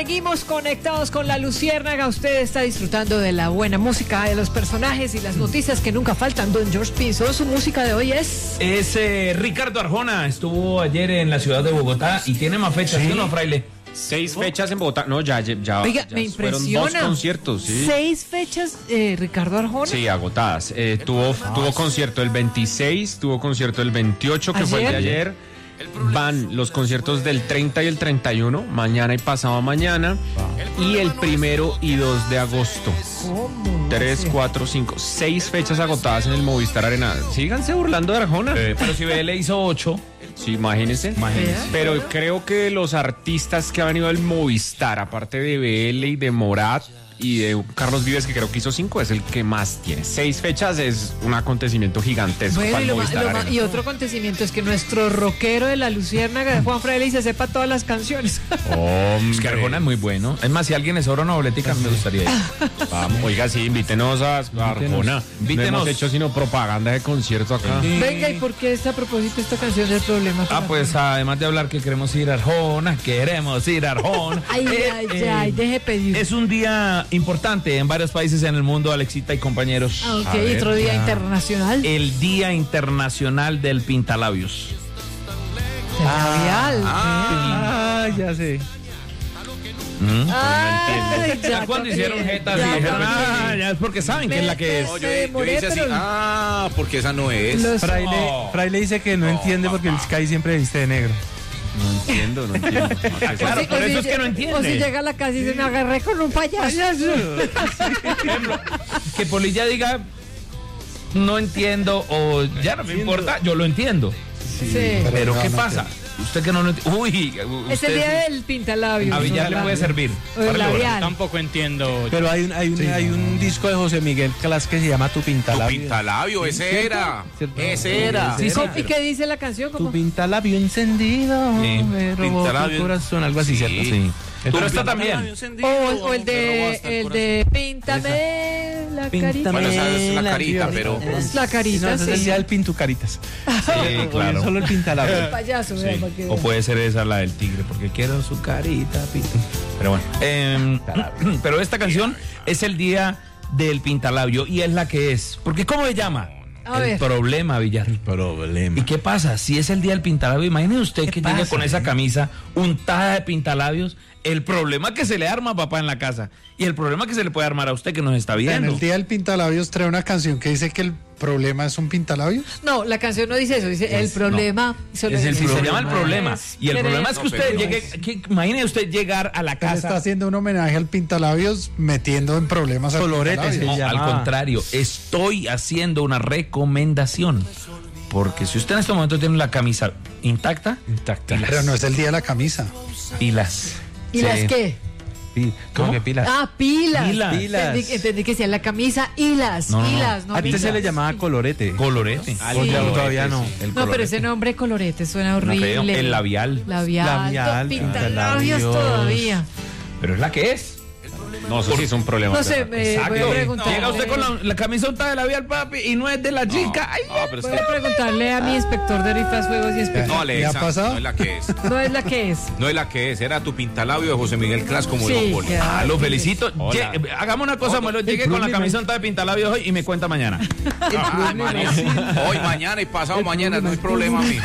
Seguimos conectados con la Luciérnaga. Usted está disfrutando de la buena música, de los personajes y las noticias que nunca faltan. Don George Pinzo, su música de hoy es Ricardo Arjona. Estuvo ayer en la ciudad de Bogotá y tiene más fechas, ¿sí o no, Fraile? 6 fechas en Bogotá. No, ya Oiga, me fueron impresiona. 2 conciertos, sí. 6 fechas, Ricardo Arjona. Sí, agotadas. Tuvo concierto el 26, tuvo concierto el 28, que fue el de ayer. Van los conciertos del 30 y el 31, mañana y pasado mañana, y el 1 y 2 de agosto. ¿Cómo? 3, 4, 5, 6 fechas agotadas en el Movistar Arena. Síganse burlando de Arjona. Pero si BL hizo 8. Sí, imagínense. Pero creo que los artistas que han venido al Movistar, aparte de BL y de Morat y de Carlos Vives, que creo que hizo 5, es el que más tiene. 6 fechas es un acontecimiento gigantesco para el Movistar Arena. Y otro acontecimiento es que nuestro rockero de la Luciérnaga, Juan Fraile, se sepa todas las canciones. Es que Arjona es muy bueno. Es más, si alguien le sobra una boletica, me gustaría ir. Vamos, oiga, sí, invítenos a Arjona. No hemos hecho sino propaganda de concierto acá. Venga, ¿y por qué está a propósito esta canción del problema? Pues además de hablar que queremos ir a Arjona, Ay, deje pedir. Es un día importante en varios países en el mundo, Alexita y compañeros. Ok, otro día internacional. El Día Internacional del Pintalabios. Labial. Ya sé. Ya cuando hicieron jetas y dijeron, ya es porque saben que es la que es. No, yo hice así, porque esa no es. Fraile dice que no entiende porque el Sky siempre viste de negro. No entiendo. Claro, por eso es que no entiende. O si llega a la casa y se me agarré con un payaso. Que Polilla diga, no entiendo, o ya no me importa, yo lo entiendo. Sí. Pero ¿qué pasa? Usted que no lo entiende. Uy, es el día del pintalabios. A Villar le puede servir. Tampoco entiendo. Pero hay un disco de José Miguel Clas que se llama Tu Pintalabio. Tu Pintalabio, ese era. Sí, ¿y qué dice la canción? Tu pintalabio encendido, me robó tu corazón, algo así, ¿cierto? Sí. Pero está también. O el de Píntame la carita. Bueno, esa es la carita, pero... Es la carita, no, sí. Es el Pintucaritas. Sí, claro. Solo el pintalabio. El payaso, sí. O puede ser esa la del tigre, porque quiero su carita, Pero bueno. Pero esta canción es el día del pintalabio y es la que es. Porque ¿cómo se llama? Problema, Villar. El problema. ¿Y qué pasa? Si es el día del pintalabio, imagine usted que llega con esa camisa untada de pintalabios. El problema que se le arma a papá en la casa y el problema que se le puede armar a usted que nos está viendo. En el día del pintalabios trae una canción que dice que el problema es un pintalabios. No, la canción no dice eso, dice el problema. No. Se llama el problema. Y el problema es que usted llegue, imagine usted llegar a la casa. Está haciendo un homenaje al pintalabios metiendo en problemas Colorete. Al contrario, estoy haciendo una recomendación. Porque si usted en este momento tiene la camisa intacta. Pero no es el día de la camisa. Pilas. ¿Y las qué? ¿Cómo que pilas? Pilas. Entendí que sea la camisa hilas. No. Antes se le llamaba colorete. Colorete. Todavía no. No, pero ese nombre colorete suena horrible. El labial. Labial. Pintalabios todavía. Pero es la que es. No, eso sí es un problema. No sé, voy a preguntarle. Llega usted con la camisa untada de labial, papi, y no es de la chica. Voy a preguntarle a mi inspector de rifas, juegos y espejos. No, Alexa, ¿ha pasado? no es la que es. No es la que es. No es la que es, era Tu Pintalabio de José Miguel Clas, como lo pone. Lo felicito. Hagamos una cosa, Muelo, llegue con la camisa untada de pintalabios hoy y me cuenta mañana. Hoy, mañana y pasado mañana, no hay problema a mí.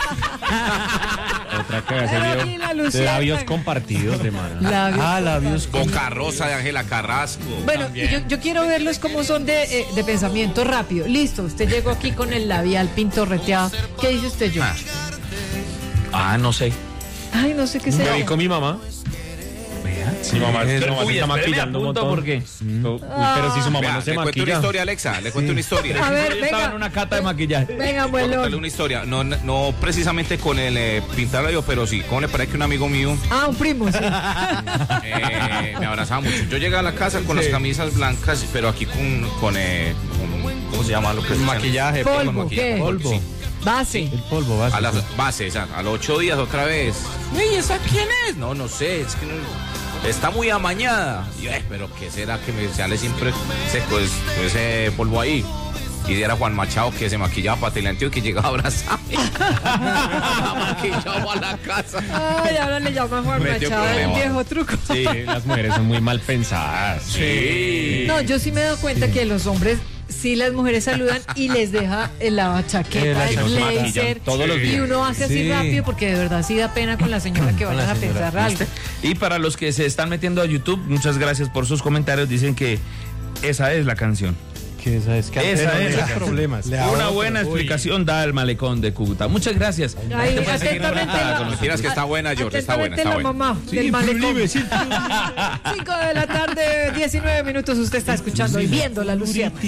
Otra que de labios compartidos de mano. Labios. Boca Rosa de Ángela Carrasco. Bueno, yo quiero verlos como son de pensamiento rápido. Listo, usted llegó aquí con el labial pintorreteado. ¿Qué dice usted, George? No sé. Ay, no sé qué Me sea. vi con mi mamá. Mi mamá está maquillando un montón. Porque pero si su mamá no se le cuento maquilla. una historia, Alexa, le cuento una historia. A ver, yo estaba en una cata de maquillaje. Venga, Voy a abuelo. contarle una historia, no precisamente con el pintalabio, pero sí, ¿cómo le parece que un amigo mío Un primo, sí. me abrazaba mucho? Yo llegué a la casa con las camisas blancas, pero aquí con ¿cómo se llama? Lo que Maquillaje. Polvo, ¿qué? Polvo. Base. El polvo base. A las bases, a los 8 días otra vez. ¿Y esa quién es? No sé, es que no, está muy amañada. Y yo, pero ¿qué será que me sale siempre ese polvo ahí? y era Juan Machado que se maquillaba para Teleantioquia y que llegaba a abrazarme. Maquillado a la casa. Ay, ahora le llama Juan Machado el viejo truco. Sí, las mujeres son muy mal pensadas. Sí. No, yo sí me he dado cuenta que los hombres, sí, las mujeres saludan y les deja la chaqueta, el blazer, todos los días. y uno hace así rápido porque de verdad sí da pena con la señora que vayas a pensar algo. Y para los que se están metiendo a YouTube, muchas gracias por sus comentarios. Dicen que esa es la canción. Que esa es que Esa es los problemas. Una buena explicación da el malecón de Cúcuta. Muchas gracias. Ahí, Te puedes seguir atentamente ahora. la- Mentiras que está buena, George, está buena, está la buena. mamá del malecón. 5 de la tarde, 19 minutos. Usted está escuchando y viendo la Luciana.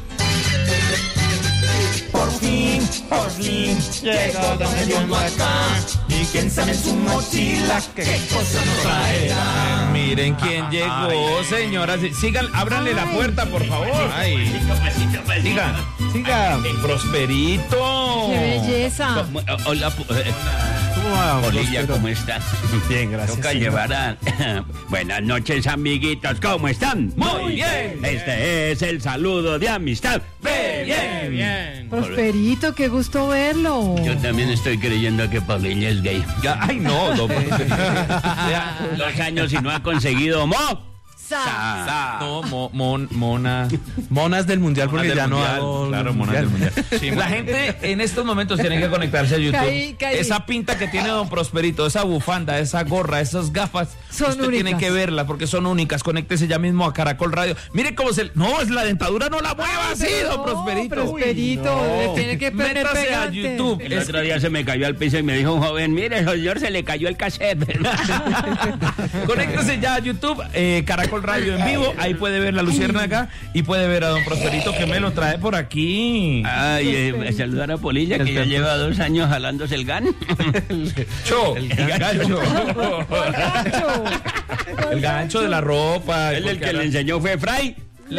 Por fin, llegó Don Hediondo acá. Y quién sabe en su mochila qué cosa nos traerá. Miren quién llegó, señoras. Sigan, ábranle la puerta, por favor. Ay. Siga. Prosperito. ¡Qué belleza! Hola, ¿Cómo va, Bolilla, Próspero? ¿cómo estás? Bien, gracias. Toca llevar a... Buenas noches, amiguitos, ¿cómo están? Muy bien. Este es el saludo de amistad. Bien. Prosperito, qué gusto verlo. Yo también estoy creyendo que Paulina es gay. Ay, no, don Prosperito. 2 años y no ha conseguido No, mona. Monas del mundial porque Monas ya del no mundial, hago claro, monas del mundial. La gente en estos momentos tiene que conectarse a YouTube. Caí. Esa pinta que tiene don Prosperito, esa bufanda, esa gorra, esas gafas, Son usted tiene únicas. que verlas porque son únicas. Conéctese ya mismo a Caracol Radio. Mire cómo se... No, es la dentadura, no la mueva así, don Prosperito. Prosperito, le tiene que poner Métase a pegante. YouTube. El otro día se me cayó al piso y me dijo un joven, mire, señor, se le cayó el cassette. Conéctese ya a YouTube, Caracol Radio en vivo. Ahí puede ver la Luciérnaga y puede ver a don Prosperito que me lo trae por aquí. Ay, saludar a Polilla, que ya lleva 2 años jalándose el gan. El gancho. Gancho. El gancho de la ropa. Él el que le enseñó fue Fray.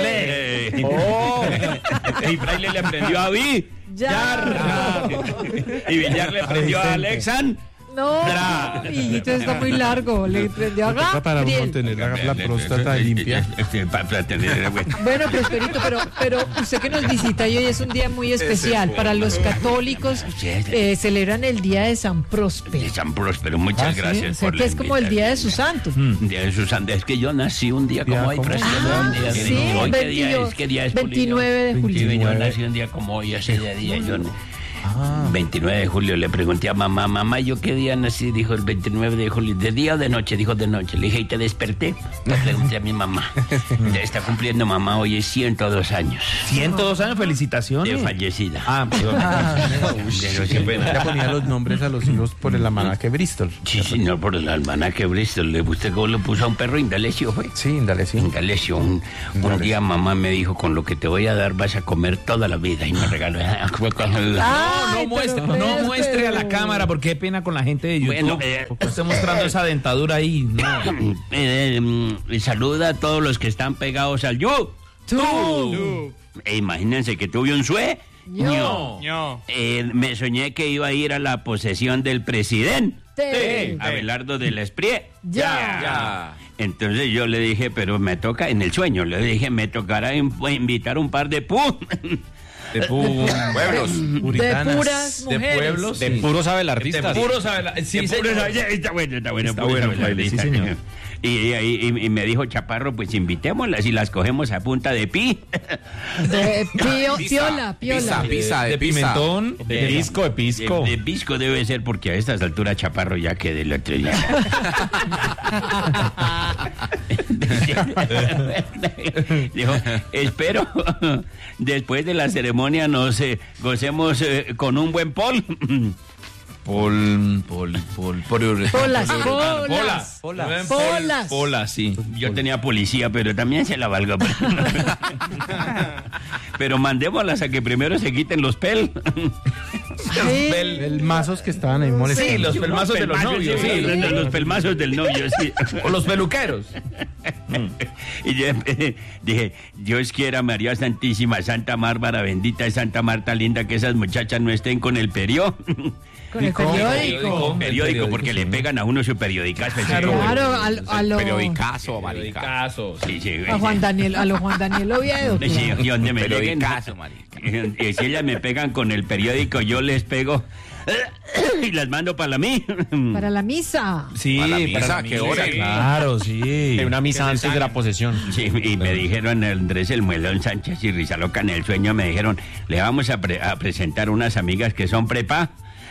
Y Fray le aprendió a Vi. Ya. Y Villar le aprendió a Alexan. No, hijito, está muy largo. Le prendió a Toca para uno Gabriel. tener la próstata limpia. Para tener Bueno, Prosperito, pero usted que nos visita y hoy es un día muy especial. Para los católicos celebran el día de San Próspero. San Próspero, muchas gracias O sea, por que la es como el día de su invitación. santo. Día de su santo. Es que yo nací un día como hoy, ¿cómo? Próspero. Un día Sí, hoy, ¿qué día es? ¿Qué día es, Polillo? 29 de julio. Sí, yo nací un día como hoy, ese día yo... 29 de julio le pregunté a mamá, ¿yo qué día nací? Dijo el 29 de julio. ¿De día o de noche? Dijo de noche. Le dije, ¿y te desperté? Le pregunté a mi mamá. Está cumpliendo mamá hoy es 102 años. 102 años, felicitaciones. De fallecida. Pero qué pena. Ya ponía los nombres a los hijos por el almanaque Bristol. Sí, señor, por el almanaque Bristol. ¿Usted cómo lo puso a un perro? Indalecio fue. Sí, dale, sí. Indalecio. Un día mamá me dijo, con lo que te voy a dar vas a comer toda la vida. Y me regaló. Ay, No muestre a la cámara porque qué pena con la gente de YouTube. Bueno, Estoy mostrando esa dentadura ahí. No. Saluda a todos los que están pegados al YouTube. Imagínense que tuve un sueño. Me soñé que iba a ir a la posesión del presidente. Abelardo de la Esprie. Ya. Entonces yo le dije, pero me toca, en el sueño, le dije, me tocará invitar un par de De pueblos. De puras De mujeres. pueblos. De puros abelardistas. Sí, señor. Está bueno. Está bueno, Fraile, sí, señor. Y me dijo Chaparro, pues invitémoslas y las cogemos a punta de pi. De piola. Pizza, de pimentón. De pisco. De pisco debe ser porque a estas alturas Chaparro ya que del otro día. Dijo, espero después de la ceremonia nos gocemos con un buen pol. Polas. Sí. Yo tenía policía, pero también se la valgo. Pero mandémoslas a que primero se quiten los pel. El mazos que estaban ahí molestando. Sí, los pelmazos de los novios. Sí, los pelmazos del novio, sí. O los peluqueros. Y yo dije, Dios quiera, María Santísima, Santa Bárbara, bendita es Santa Marta linda, que esas muchachas no estén con el periódico. Con el periódico. Periódico, porque le pegan a uno su periodicazo. Claro, a lo... Periodicazo, marica. Sí, A Juan Daniel Oviedo. Sí, y donde me peguen, Periodicazo, marica. si ellas me pegan con el periódico, yo les pego y las mando para mí. Para la misa. Sí, ¿Para la misa? ¿Qué hora? Claro, sí. Hay una misa antes de la posesión. Sí, y me dijeron Andrés el Muelón Sánchez y Rizaloca en el sueño, me dijeron, le vamos a presentar unas amigas que son preparadas,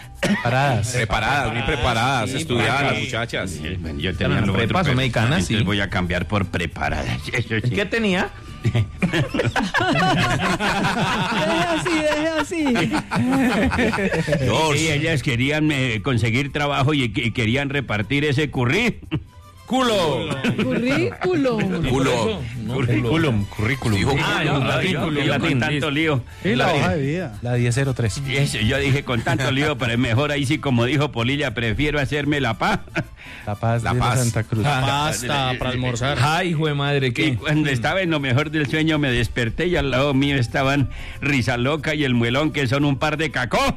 Muy preparadas, Sí, estudiadas las sí. muchachas. Yo tenía lo prepas otro, o mexicanas, entonces sí. voy a cambiar por preparadas. Eso sí. ¿Qué tenía? Deje así. Sí, ellas querían conseguir trabajo y querían repartir ese ¡Culo! Currículum. Dijo, con tanto lío. La hoja de vida. La 1003. Eso, yo dije con tanto lío, pero es mejor ahí sí, como dijo Polilla, prefiero hacerme la paz. La Paz La de Paz. Santa Cruz. Pasta para almorzar. ¡Ay, hijo de madre! Y ¿Qué? cuando estaba en lo mejor del sueño me desperté y al lado mío estaban Rizaloca y el Muelón, que son un par de cacos.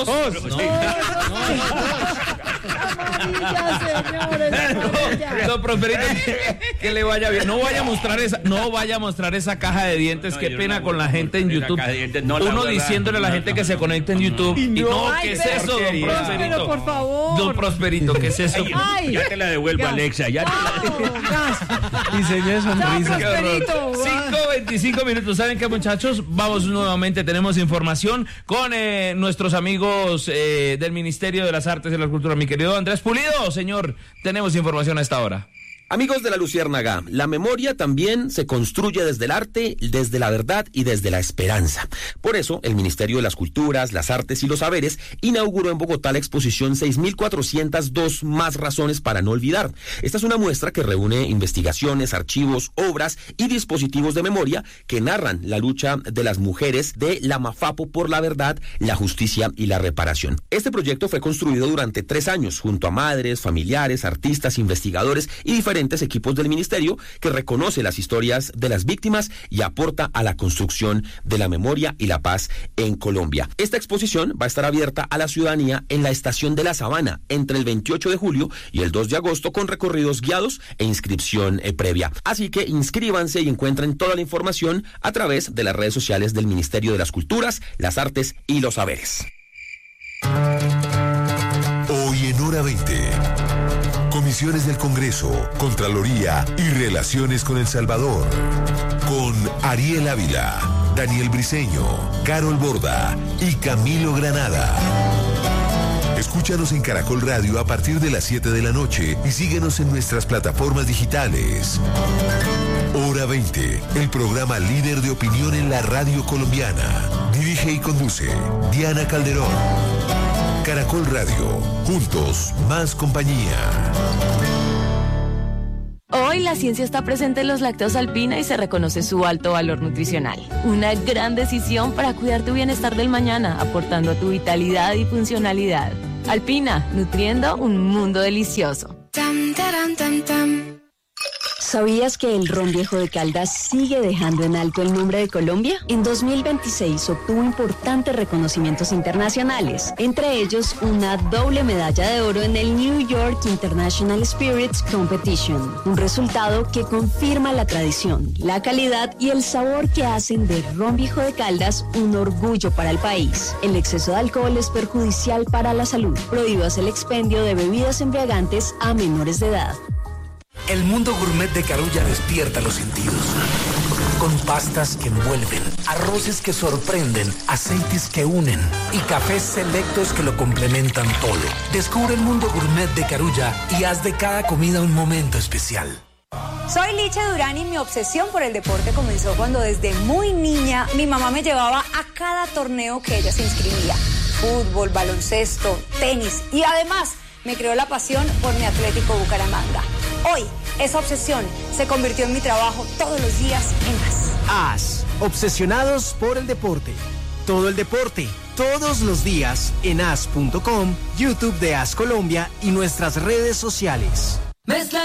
No, Prosperito, que le vaya bien. No vaya a mostrar esa caja de dientes. Qué pena con la gente en YouTube. Uno diciéndole a la gente que se conecte en YouTube. Y no, ¿qué es eso, don Prosperito? Pero por favor. Don Prosperito, ¿qué es eso? Ay. Ya te la devuelvo, Alexa. Ya te la... Diseño de sonrisa. Qué horror. 5:25 minutos. ¿Saben qué, muchachos? Vamos nuevamente. Tenemos información con nuestros amigos del Ministerio de las Artes y la Cultura. Mi querido Andrés Pulido, señor, tenemos información a esta hora. Amigos de La Luciérnaga, la memoria también se construye desde el arte, desde la verdad y desde la esperanza. Por eso, el Ministerio de las Culturas, las Artes y los Saberes inauguró en Bogotá la exposición 6.402 más razones para no olvidar. Esta es una muestra que reúne investigaciones, archivos, obras y dispositivos de memoria que narran la lucha de las mujeres de la Mafapo por la verdad, la justicia y la reparación. Este proyecto fue construido durante 3 años junto a madres, familiares, artistas, investigadores y diferentes equipos del ministerio, que reconoce las historias de las víctimas y aporta a la construcción de la memoria y la paz en Colombia. Esta exposición va a estar abierta a la ciudadanía en la Estación de la Sabana entre el 28 de julio y el 2 de agosto con recorridos guiados e inscripción previa. Así que inscríbanse y encuentren toda la información a través de las redes sociales del Ministerio de las Culturas, las Artes y los Saberes. Hoy en Hora 20. Comisiones del Congreso, Contraloría y Relaciones con El Salvador. Con Ariel Ávila, Daniel Briceño, Carol Borda y Camilo Granada. Escúchanos en Caracol Radio a partir de las 7 de la noche y síguenos en nuestras plataformas digitales. Hora 20, el programa líder de opinión en la radio colombiana. Dirige y conduce Diana Calderón. Caracol Radio, juntos, más compañía. Hoy la ciencia está presente en los lácteos Alpina y se reconoce su alto valor nutricional. Una gran decisión para cuidar tu bienestar del mañana, aportando a tu vitalidad y funcionalidad. Alpina, nutriendo un mundo delicioso. ¿Sabías que el ron viejo de Caldas sigue dejando en alto el nombre de Colombia? En 2026 obtuvo importantes reconocimientos internacionales, entre ellos una doble medalla de oro en el New York International Spirits Competition, un resultado que confirma la tradición, la calidad y el sabor que hacen del ron viejo de Caldas un orgullo para el país. El exceso de alcohol es perjudicial para la salud. Prohíbas el expendio de bebidas embriagantes a menores de edad. El mundo gourmet de Carulla despierta los sentidos. Con pastas que envuelven, arroces que sorprenden, aceites que unen y cafés selectos que lo complementan todo. Descubre el mundo gourmet de Carulla y haz de cada comida un momento especial. Soy Licha Durán y mi obsesión por el deporte comenzó cuando desde muy niña mi mamá me llevaba a cada torneo que ella se inscribía. Fútbol, baloncesto, tenis y además me creó la pasión por mi Atlético Bucaramanga. Hoy, esa obsesión se convirtió en mi trabajo todos los días en AS. AS, obsesionados por el deporte. Todo el deporte, todos los días en as.com, YouTube de AS Colombia y nuestras redes sociales.